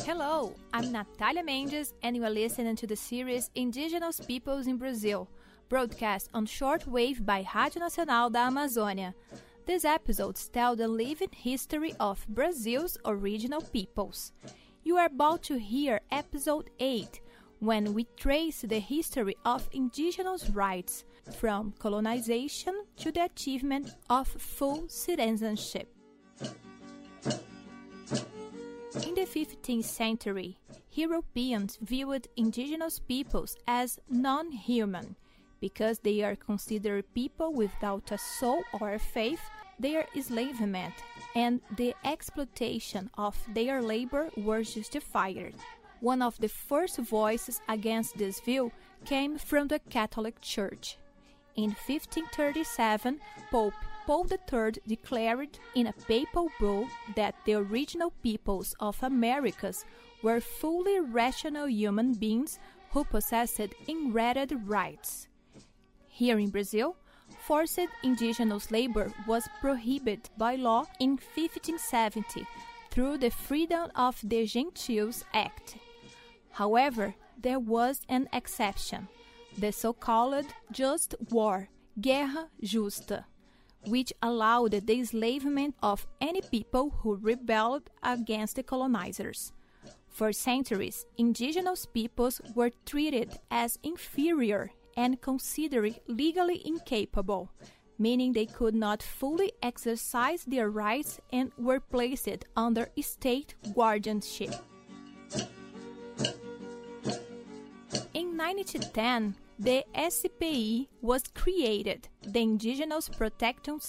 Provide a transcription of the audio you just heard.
Hello, I'm Natalia Mendes, and you are listening to the series Indigenous Peoples in Brazil, broadcast on shortwave by Rádio Nacional da Amazônia. These episodes tell the living history of Brazil's original peoples. You are about to hear episode 8, when we trace the history of indigenous rights, from colonization to the achievement of full citizenship. In the 15th century, Europeans viewed indigenous peoples as non-human. Because they are considered people without a soul or a faith, their enslavement and the exploitation of their labor were justified. One of the first voices against this view came from the Catholic Church. In 1537, Pope Paul III declared in a papal bull that the original peoples of Americas were fully rational human beings who possessed inherited rights. Here in Brazil, forced indigenous labor was prohibited by law in 1570 through the Freedom of the Gentiles Act. However, there was an exception, the so-called Just War, Guerra Justa, which allowed the enslavement of any people who rebelled against the colonizers. For centuries, indigenous peoples were treated as inferior and considered legally incapable, meaning they could not fully exercise their rights and were placed under state guardianship. In 1910, the SPI was created, the Indigenous Protection